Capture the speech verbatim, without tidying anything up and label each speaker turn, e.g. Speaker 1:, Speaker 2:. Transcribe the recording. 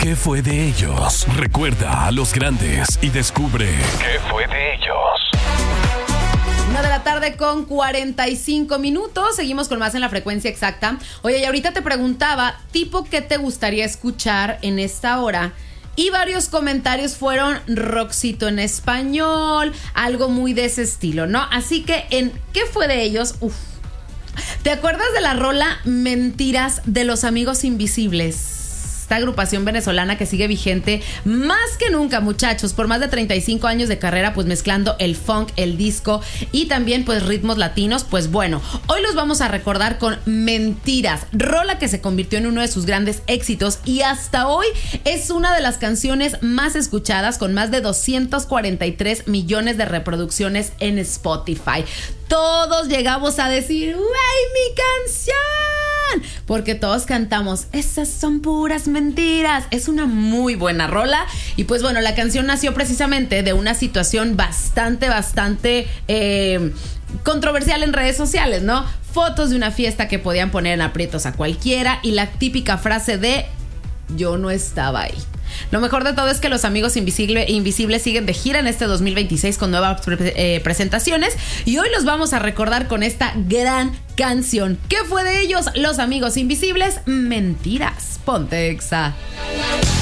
Speaker 1: ¿Qué fue de ellos? Recuerda a los grandes y descubre ¿qué fue de ellos?
Speaker 2: Una de la tarde con cuarenta y cinco minutos. Seguimos con más en la frecuencia exacta. Oye, y ahorita te preguntaba, tipo, ¿qué te gustaría escuchar en esta hora? Y varios comentarios fueron rockcito en español, algo muy de ese estilo, ¿no? Así que en ¿qué fue de ellos? Uf. ¿Te acuerdas de la rola Mentiras de los Amigos Invisibles? Esta agrupación venezolana que sigue vigente más que nunca, muchachos, por más de treinta y cinco años de carrera, pues mezclando el funk, el disco y también pues ritmos latinos. Pues bueno, hoy los vamos a recordar con Mentiras, rola que se convirtió en uno de sus grandes éxitos y hasta hoy es una de las canciones más escuchadas, con más de doscientos cuarenta y tres millones de reproducciones en Spotify. Todos llegamos a decir, ¡güey, mi canción! Porque todos cantamos, esas son puras mentiras. Es una muy buena rola. Y pues bueno, la canción nació precisamente de una situación bastante, bastante eh, controversial en redes sociales, ¿no? Fotos de una fiesta que podían poner en aprietos a cualquiera y la típica frase de yo no estaba ahí. Lo mejor de todo es que los Amigos Invisible, Invisibles siguen de gira en este dos mil veintiséis con nuevas pre- eh, presentaciones y hoy los vamos a recordar con esta gran canción. ¿Qué fue de ellos? Los Amigos Invisibles, Mentiras. Ponte Exa.